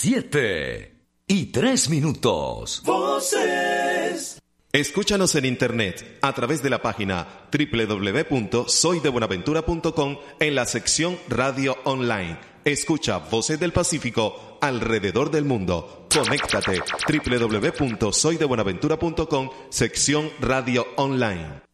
7:03. Voces. Escúchanos en internet a través de la página www.soydebuenaventura.com en la sección Radio Online. Escucha Voces del Pacífico alrededor del mundo. Conéctate www.soydebuenaventura.com sección Radio Online.